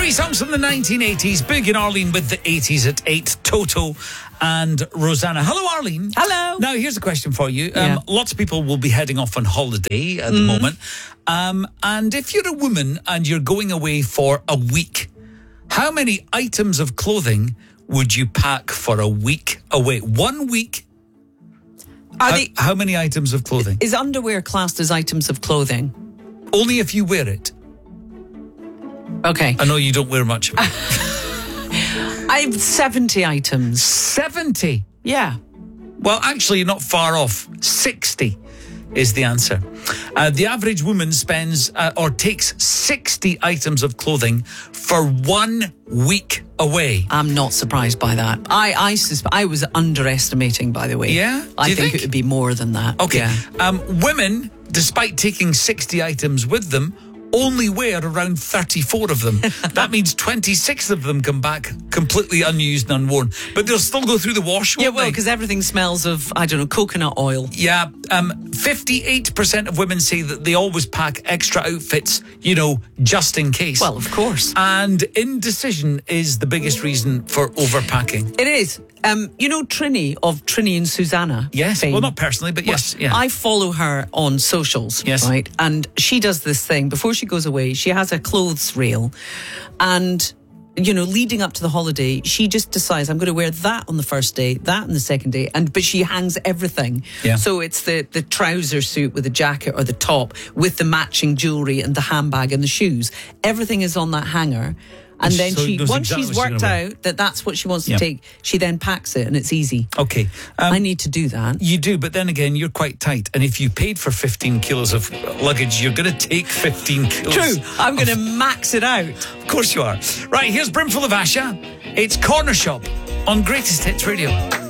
Three songs from the 1980s. Big and Arlene with the 80s at 8. Toto and Rosanna. Hello, Arlene. Hello. Now, here's a question for you. Lots of people will be heading off on holiday at the moment. And if you're a woman and you're going away for a week, how many items of clothing would you pack for a week away? 1 week. How many items of clothing? Is underwear classed as items of clothing? Only if you wear it. Okay. I know you don't wear much of it. I have 70 items. 70? Yeah. Well, actually, you're not far off. 60 is the answer. The average woman spends or takes 60 items of clothing for 1 week away. I'm not surprised by that. I was underestimating, by the way. Yeah? I think it would be more than that. Okay. Yeah. Women, despite taking 60 items with them, only wear around 34 of them. That means 26 of them come back completely unused and unworn. But they'll still go through the wash, won't Yeah, well, they? because everything smells of, coconut oil. Yeah, 58% of women say that they always pack extra outfits, just in case. Well, of course. And indecision is the biggest reason for overpacking. It is. Trini of Trini and Susanna. Yes, fame. well, not personally, but yes. Yeah. I follow her on socials, yes. Right? And she does this thing. Before she goes away, she has a clothes reel. And, leading up to the holiday, she just decides, I'm going to wear that on the first day, that on the second day. But she hangs everything. Yeah. So it's the trouser suit with the jacket or the top with the matching jewellery and the handbag and the shoes. Everything is on that hanger. And then once she's worked out that's what she wants to take, she then packs it and it's easy. Okay. I need to do that. You do, but then again, you're quite tight. And if you paid for 15 kilos of luggage, you're going to take 15 kilos. True. I'm going to max it out. Of course you are. Right, here's Brimful of Asha. It's Corner Shop on Greatest Hits Radio.